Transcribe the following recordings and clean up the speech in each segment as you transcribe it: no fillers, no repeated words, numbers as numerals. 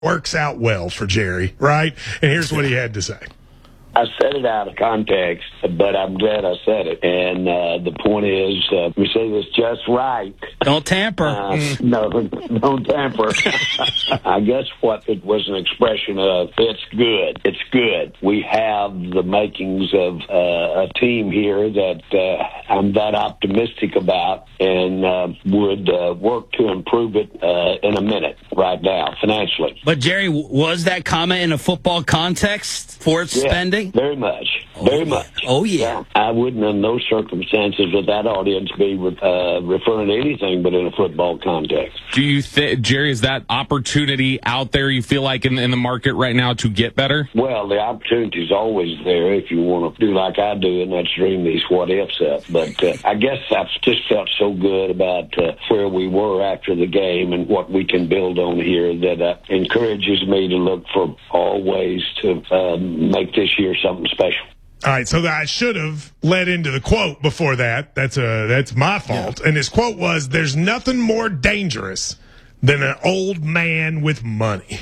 works out well for Jerry, right? And here's what he had to say. I said it out of context, but I'm glad I said it. And the point is, we say this just right. Don't tamper. No, don't tamper. I guess what it was an expression of, it's good. It's good. We have the makings of a team here that I'm that optimistic about and would work to improve it in a minute right now, financially. But, Jerry, was that comment in a football context for its spending? Very much. Very much. Oh, yeah. I wouldn't, in those circumstances, with that audience, be referring to anything but in a football context. Do you think, Jerry, is that opportunity out there, you feel like, in the market right now to get better? Well, the opportunity is always there if you want to do like I do, and that's dream these what-ifs up. But I guess I've just felt so good about where we were after the game and what we can build on here that encourages me to look for all ways to make this year something special. All right, so I should have led into the quote before that. That's my fault. Yeah. And his quote was, "There's nothing more dangerous than an old man with money."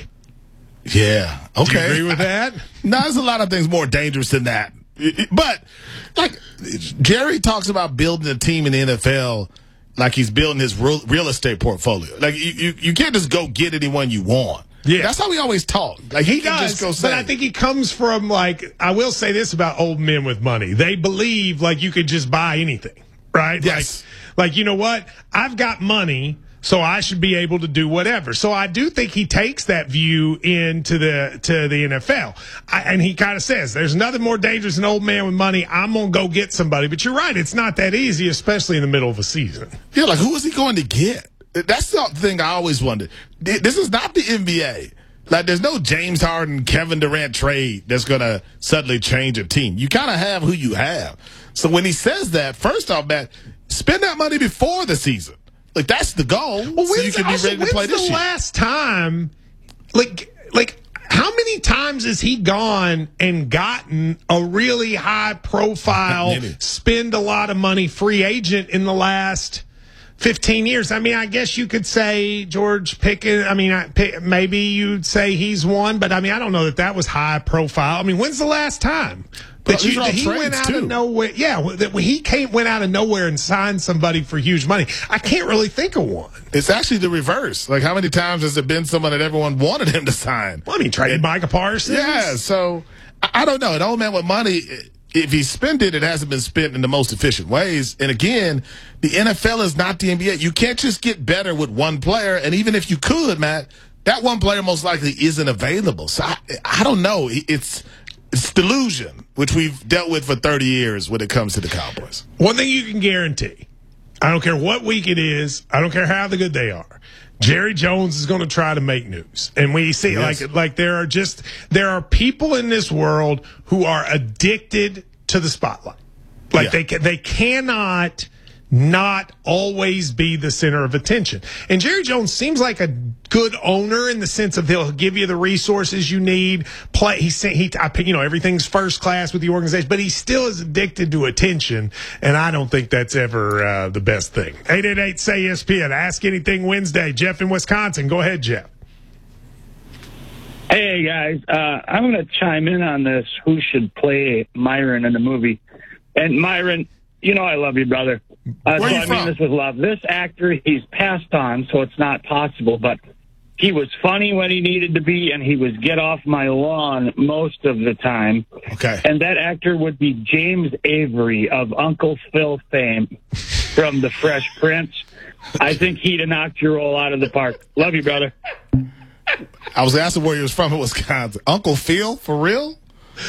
Yeah. Okay. Do you agree with that? No, there's a lot of things more dangerous than that. But, like, Jerry talks about building a team in the NFL like he's building his real estate portfolio. Like, you can't just go get anyone you want. Yeah. That's how we always talk. Like, he can does, just go say. But I think he comes from, like, I will say this about old men with money. They believe, like, you could just buy anything, right? Yes. Like, you know what? I've got money, so I should be able to do whatever. So I do think he takes that view into the NFL. And he kind of says, there's nothing more dangerous than an old man with money. I'm going to go get somebody. But you're right. It's not that easy, especially in the middle of a season. Yeah, like, who is he going to get? That's the thing I always wondered. This is not the NBA. Like, there's no James Harden, Kevin Durant trade that's going to suddenly change a team. You kind of have who you have. So when he says that, first off, Matt, spend that money before the season. Like, that's the goal. Well, so you can be ready to play this year. When's the last time, like, how many times has he gone and gotten a really high-profile, spend a lot of money free agent in the last 15 years? I mean, I guess you could say George Pickens. I mean, maybe you'd say he's one, but I mean, I don't know that was high profile. I mean, when's the last time that he went out of nowhere? Yeah, that he went out of nowhere and signed somebody for huge money. I can't really think of one. It's actually the reverse. Like, how many times has there been someone that everyone wanted him to sign? Well, I mean, traded Micah Parsons. Yeah, so I don't know. An old man with money, if he spent it, it hasn't been spent in the most efficient ways. And again, the NFL is not the NBA. You can't just get better with one player. And even if you could, Matt, that one player most likely isn't available. So I don't know. It's delusion, which we've dealt with for 30 years when it comes to the Cowboys. One thing you can guarantee, I don't care what week it is, I don't care how good they are, Jerry Jones is going to try to make news. And we see, like there are people in this world who are addicted to the spotlight. Like, they cannot not always be the center of attention. And Jerry Jones seems like a good owner in the sense of he'll give you the resources you need. Everything's first class with the organization, but he still is addicted to attention, and I don't think that's ever the best thing. 888-SAY-ESPN. Ask Anything Wednesday. Jeff in Wisconsin. Go ahead, Jeff. Hey, guys. I'm going to chime in on this. Who should play Myron in the movie? And Myron, you know I love you, brother. Where are you from? I mean this with love. This actor, he's passed on, so it's not possible, but he was funny when he needed to be, and he was get off my lawn most of the time. Okay. And that actor would be James Avery of Uncle Phil fame from The Fresh Prince. I think he'd have knocked your role out of the park. Love you, brother. I was asking where he was from in Wisconsin. Uncle Phil, for real?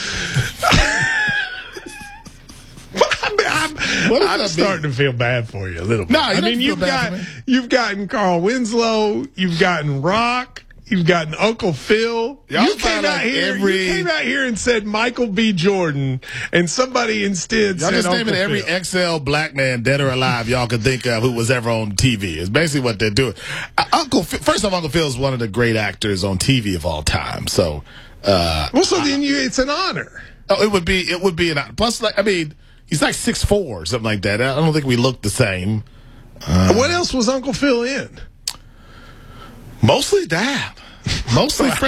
I'm starting to feel bad for you a little bit. No, I mean, you've gotten Carl Winslow, you've gotten Rock, you've gotten Uncle Phil. You came out here and said Michael B. Jordan, and somebody instead said just naming Uncle every Phil. XL black man, dead or alive, y'all could think of who was ever on TV. It's basically what they're doing. First off, Uncle Phil is one of the great actors on TV of all time. So, then it's an honor. Oh, it would be an honor. Plus, he's like 6'4" or something like that. I don't think we look the same. What else was Uncle Phil in? Mostly that. Mostly